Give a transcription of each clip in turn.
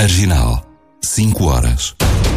Marginal, 5 horas.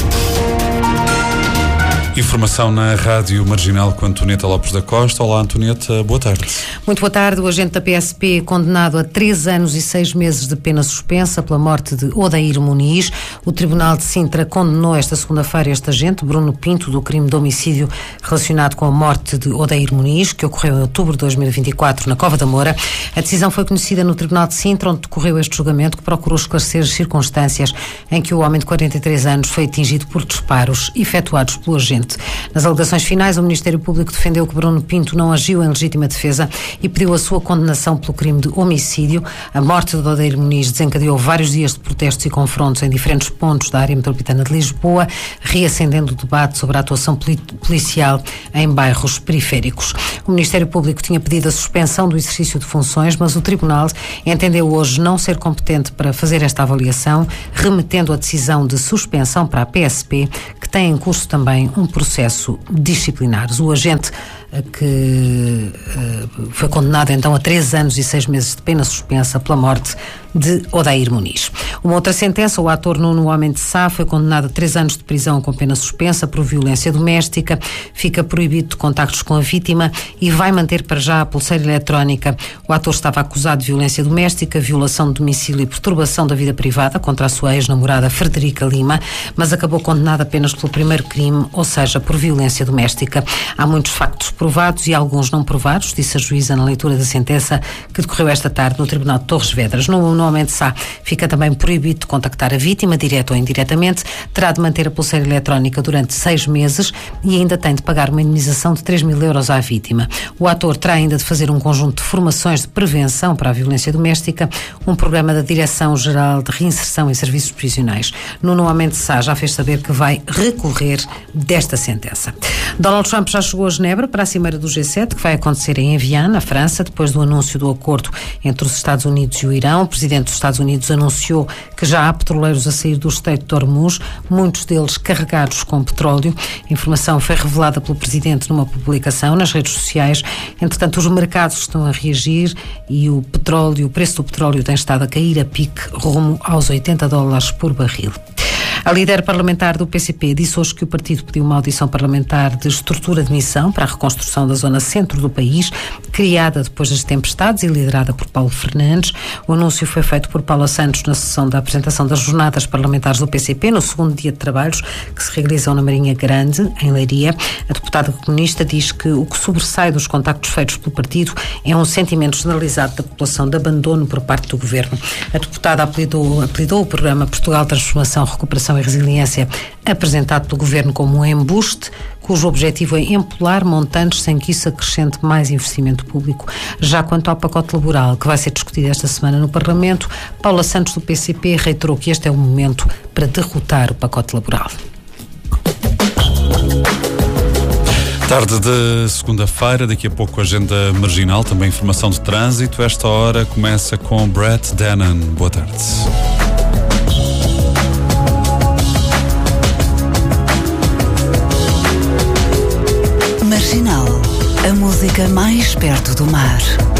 Informação na Rádio Marginal com Antonieta Lopes da Costa. Olá, Antonieta, boa tarde. Muito boa tarde. O agente da PSP condenado a 3 anos e 6 meses de pena suspensa pela morte de Odair Muniz. O Tribunal de Sintra condenou esta segunda-feira este agente, Bruno Pinto, do crime de homicídio relacionado com a morte de Odair Muniz, que ocorreu em outubro de 2024 na Cova da Moura. A decisão foi conhecida no Tribunal de Sintra, onde decorreu este julgamento, que procurou esclarecer as circunstâncias em que o homem de 43 anos foi atingido por disparos efetuados pelo agente. Nas alegações finais, o Ministério Público defendeu que Bruno Pinto não agiu em legítima defesa e pediu a sua condenação pelo crime de homicídio. A morte de Odair Muniz desencadeou vários dias de protestos e confrontos em diferentes pontos da área metropolitana de Lisboa, reacendendo o debate sobre a atuação policial em bairros periféricos. O Ministério Público tinha pedido a suspensão do exercício de funções, mas o Tribunal entendeu hoje não ser competente para fazer esta avaliação, remetendo a decisão de suspensão para a PSP, que tem em curso também um processo disciplinar. O agente que foi condenado então a 3 anos e 6 meses de pena suspensa pela morte de Odair Muniz. Uma outra sentença, o ator Nuno Homem de Sá foi condenado a 3 anos de prisão com pena suspensa por violência doméstica, fica proibido de contactos com a vítima e vai manter para já a pulseira eletrónica. O ator estava acusado de violência doméstica, violação de domicílio e perturbação da vida privada contra a sua ex-namorada Frederica Lima, mas acabou condenado apenas pelo primeiro crime, ou seja, por violência doméstica. Há muitos factos provados e alguns não provados, disse a juíza na leitura da sentença que decorreu esta tarde no Tribunal de Torres Vedras. No Homem de Sá fica também proibido de contactar a vítima, direto ou indiretamente, terá de manter a pulseira eletrónica durante 6 meses e ainda tem de pagar uma indemnização de 3.000 euros à vítima. O ator terá ainda de fazer um conjunto de formações de prevenção para a violência doméstica, um programa da Direção-Geral de Reinserção em Serviços Prisionais. Nuno Homem de Sá já fez saber que vai recorrer desta sentença. Donald Trump já chegou a Genebra para a cimeira do G7, que vai acontecer em Evian, na França, depois do anúncio do acordo entre os Estados Unidos e o Irão. O presidente dos Estados Unidos anunciou que já há petroleiros a sair do Estreito de Hormuz, muitos deles carregados com petróleo. A informação foi revelada pelo presidente numa publicação nas redes sociais. Entretanto, os mercados estão a reagir e o preço do petróleo tem estado a cair a pique rumo aos $80 por barril. A líder parlamentar do PCP disse hoje que o partido pediu uma audição parlamentar de estrutura de missão para a reconstrução da zona centro do país, criada depois das tempestades e liderada por Paulo Fernandes. O anúncio foi feito por Paula Santos na sessão da apresentação das jornadas parlamentares do PCP, no segundo dia de trabalhos, que se realizam na Marinha Grande, em Leiria. A deputada comunista diz que o que sobressai dos contactos feitos pelo partido é um sentimento generalizado da população de abandono por parte do governo. A deputada apelidou o programa Portugal Transformação, Recuperação e Resiliência, apresentado pelo governo, como um embuste, cujo objetivo é empolar montantes sem que isso acrescente mais investimento público. Já quanto ao pacote laboral, que vai ser discutido esta semana no Parlamento, Paula Santos, do PCP, reiterou que este é o momento para derrotar o pacote laboral. Tarde de segunda-feira, daqui a pouco agenda marginal, também informação de trânsito. Esta hora começa com Brett Dennen. Boa tarde. Marginal, a música mais perto do mar.